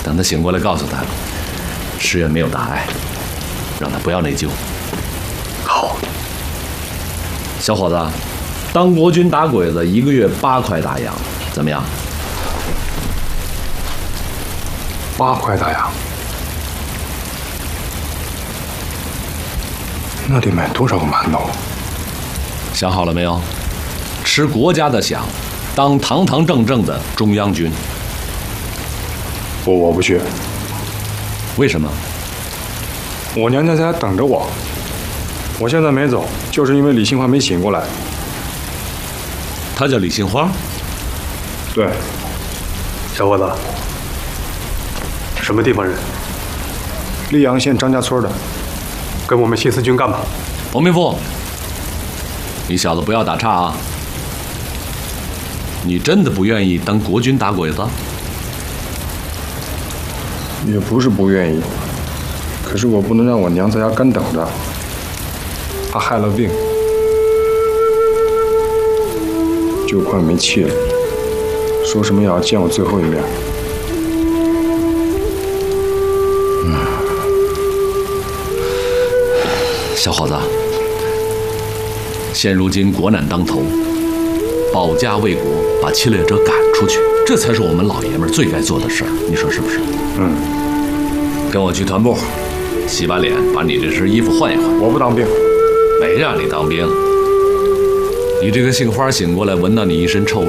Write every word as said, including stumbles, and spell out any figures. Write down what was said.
等他醒过来，告诉他，石院没有大碍，让他不要内疚。 好， 小伙子，当国军打鬼子，一个月八块大洋，怎么样？ 八块大洋，那得买多少个馒头？ 想好了没有？吃国家的饷，当堂堂正正的中央军。 我我不去。 为什么？ 我娘家在等着我。我现在没走，就是因为李杏花没醒过来。 她叫李杏花？ 对。 小伙子，什么地方人？ 溧阳县张家村的。 跟我们新四军干嘛？ 王明富，你小子不要打岔啊！你真的不愿意当国军打鬼子？ 也不是不愿意，可是我不能让我娘在家干等着，她害了病，就快没气了，说什么也要见我最后一面。 嗯，小伙子，现如今国难当头，保家卫国，把侵略者赶出去，这才是我们老爷们最该做的事儿。你说是不是？ 嗯。 跟我去团部，洗把脸，把你这身衣服换一换。 我不当兵。 没让你当兵。你这个杏花醒过来，闻到你一身臭味。